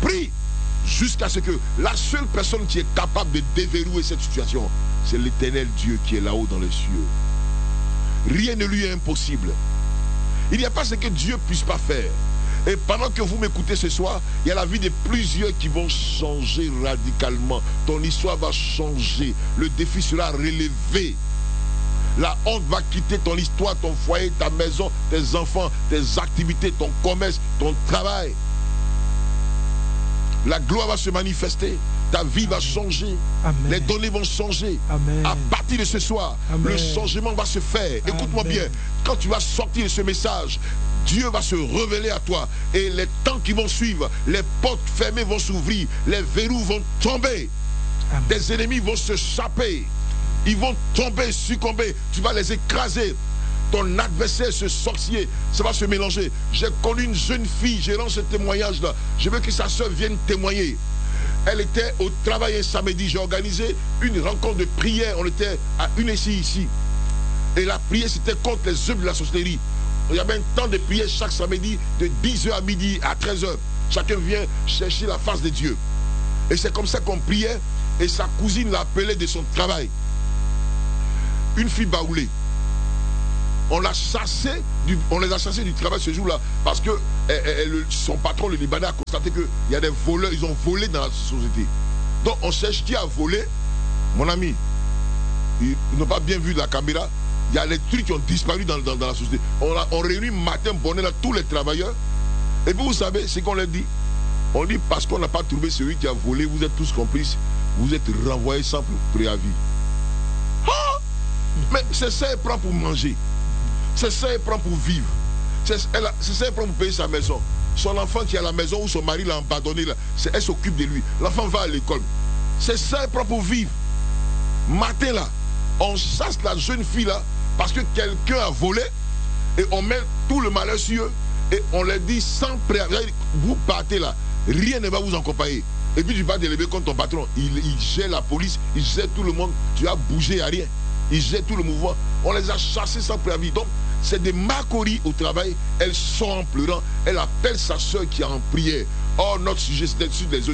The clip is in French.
prie jusqu'à ce que la seule personne qui est capable de déverrouiller cette situation, c'est l'Éternel Dieu qui est là-haut dans les cieux. Rien ne lui est impossible. Il n'y a pas ce que Dieu ne puisse pas faire. Et pendant que vous m'écoutez ce soir, il y a la vie de plusieurs qui vont changer radicalement. Ton histoire va changer. Le défi sera relevé. La honte va quitter ton histoire, ton foyer, ta maison, tes enfants, tes activités, ton commerce, ton travail. La gloire va se manifester. Ta vie va changer. Amen. Les données vont changer. Amen. À partir de ce soir, amen, le changement va se faire. Écoute-moi bien. Quand tu vas sortir de ce message, Dieu va se révéler à toi. Et les temps qui vont suivre, les portes fermées vont s'ouvrir. Les verrous vont tomber. Amen. Tes ennemis vont se chaper. Ils vont tomber, succomber. Tu vas les écraser. Ton adversaire, ce sorcier, ça va se mélanger. J'ai connu une jeune fille, j'ai lancé ce témoignage-là. Je veux que sa soeur vienne témoigner. Elle était au travail un samedi. J'ai organisé une rencontre de prière. On était à une ici. Et la prière, c'était contre les œuvres de la sorcellerie. Il y avait un temps de prière chaque samedi de 10h à midi à 13h. Chacun vient chercher la face de Dieu. Et c'est comme ça qu'on priait. Et sa cousine l'a appelée de son travail. Une fille baoulée. On les a chassés du travail ce jour-là parce que son patron, le Libanais, a constaté qu'il y a des voleurs, ils ont volé dans la société. Donc on cherche qui a volé. Mon ami, ils n'ont pas bien vu la caméra. Il y a les trucs qui ont disparu dans la société. On réunit matin, bonnet là, tous les travailleurs. Et puis vous savez ce qu'on leur dit. On dit parce qu'on n'a pas trouvé celui qui a volé, vous êtes tous complices, vous êtes renvoyés sans préavis. Ah! Mais c'est ça, elle prend pour manger. C'est ça, elle prend pour vivre. C'est ça, elle prend pour payer sa maison. Son enfant qui est à la maison où son mari l'a abandonné, là, elle s'occupe de lui. L'enfant va à l'école. C'est ça, elle prend pour vivre. Matin là, on chasse la jeune fille là parce que quelqu'un a volé et on met tout le malheur sur eux et on leur dit sans préavis, vous partez là, rien ne va vous accompagner. Et puis tu vas te lever contre ton patron. Il gère la police, il gère tout le monde. Tu as bougé à rien. Il gère tout le mouvement. On les a chassés sans préavis. Donc, c'est des macories au travail. Elle sort en pleurant. Elle appelle sa soeur qui est en prière. Or, notre sujet, c'est d'être sur les autres.